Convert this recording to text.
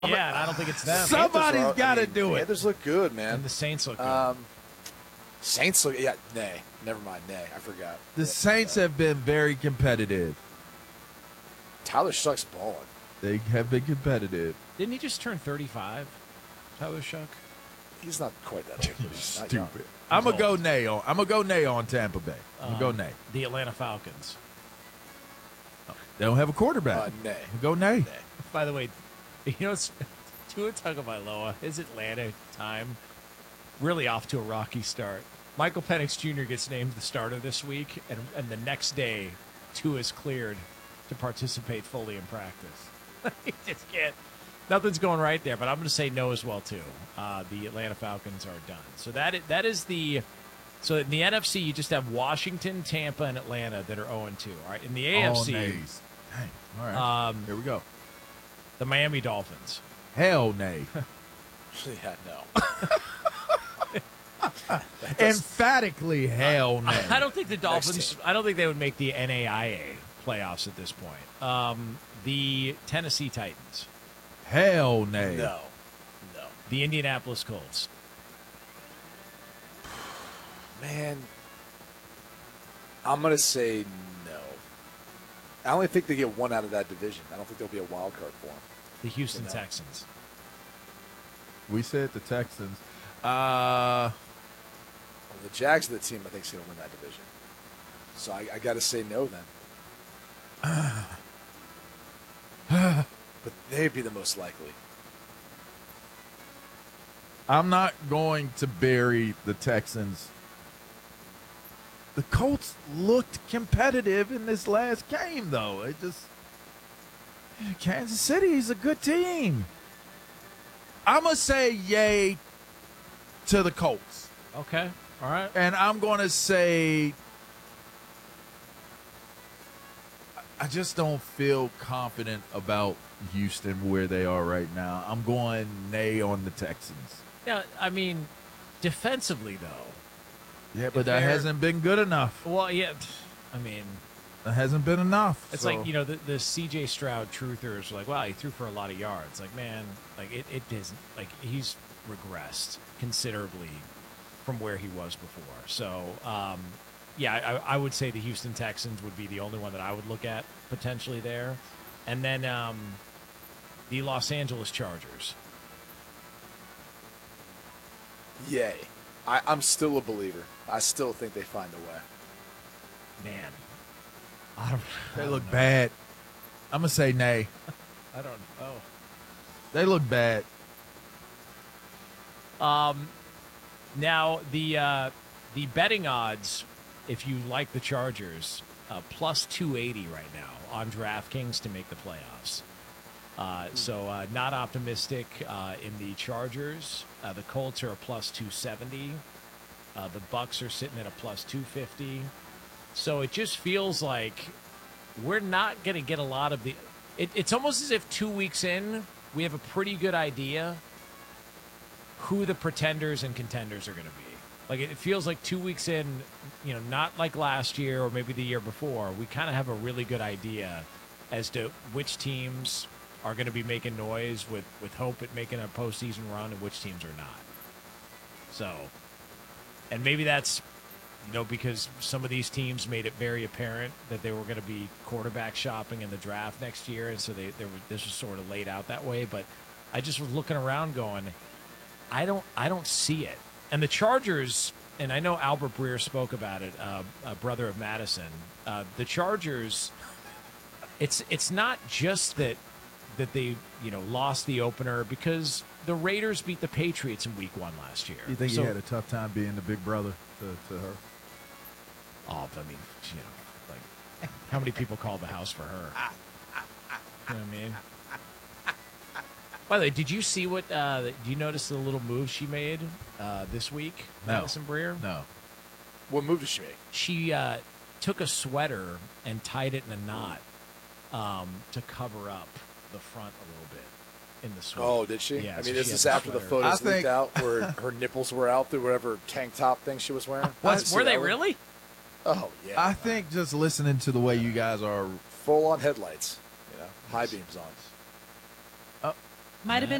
Yeah, and I don't think it's them. Somebody's got to do it. Panthers look good, man. And the Saints look good. Saints look, yeah, nay. Never mind, nay. I forgot. The Saints have been very competitive. Tyler Shuck's balling. They have been competitive. Didn't he just turn 35, Tyler Shuck? He's not quite that old, but he's not young. Stupid. I'm gonna go nay on. I'm gonna go nay on Tampa Bay. I'm gonna go nay. The Atlanta Falcons. They don't have a quarterback. Nay. Go nay. By the way, you know, Tua Tagovailoa, his Atlanta time really off to a rocky start. Michael Penix Jr. gets named the starter this week, and the next day, Tua is cleared to participate fully in practice. He just can't. Nothing's going right there, but I'm going to say no as well, too. The Atlanta Falcons are done. So that is the – so in the NFC, you just have Washington, Tampa, and Atlanta that are 0-2. All right, in the AFC – nays. Dang. All right. Here we go. The Miami Dolphins. Hell nay. Yeah, no. Emphatically hell nay. I don't think the Dolphins – I don't think they would make the NAIA playoffs at this point. The Tennessee Titans. Hell nay. No. The Indianapolis Colts. Man, I'm going to say no. I only think they get one out of that division. I don't think there'll be a wild card for them. The Houston Texans. We said the Texans. Well, the Jags are the team I think is going to win that division. So I got to say no then. But they'd be the most likely. I'm not going to bury the Texans. The Colts looked competitive in this last game, though. Kansas City is a good team. I'm going to say yay to the Colts. Okay. All right. And I'm going to say I just don't feel confident about Houston where they are right now. I'm going nay on the Texans. Yeah, I mean, defensively, though. Yeah, but that hasn't been good enough. Well, yeah, I mean. That hasn't been enough. It's like, you know, the C.J. Stroud truthers are like, wow, he threw for a lot of yards. Like, man, like it isn't. Like, he's regressed considerably from where he was before. So, yeah, I would say the Houston Texans would be the only one that I would look at potentially there. And then the Los Angeles Chargers. Yay. I'm still a believer. I still think they find a way. Man. They look bad. I'm going to say nay. I don't know. They look bad. Now, the betting odds, if you like the Chargers, plus 280 right now on DraftKings to make the playoffs. So not optimistic in the Chargers. The Colts are a plus 270. The Bucks are sitting at a plus 250. So it just feels like we're not going to get a lot of the – it's almost as if 2 weeks in, we have a pretty good idea who the pretenders and contenders are going to be. Like, it feels like 2 weeks in, you know, not like last year or maybe the year before, we kind of have a really good idea as to which teams – are going to be making noise with hope at making a postseason run and which teams are not. So, and maybe that's, you know, because some of these teams made it very apparent that they were going to be quarterback shopping in the draft next year, and so this was sort of laid out that way. But I just was looking around going, I don't see it. And the Chargers, and I know Albert Breer spoke about it, a brother of Madison. The Chargers, it's not just that they, you know, lost the opener because the Raiders beat the Patriots in Week 1 last year. You think he had a tough time being the big brother to her? Oh, I mean, you know, like, how many people called the house for her? You know what I mean? By the way, did you see what, do you notice the little move she made this week, No. Madison Breer? No. What move did she make? She took a sweater and tied it in a knot to cover up the front a little bit in the sweater. Oh, did she? Yeah. I so mean, she is had this the after the sweater. photos leaked out where her nipples were out through whatever tank top thing she was wearing? Were they really? Oh, yeah. I think just listening to the way you guys are. Full on headlights. You know, high beams on. Might have been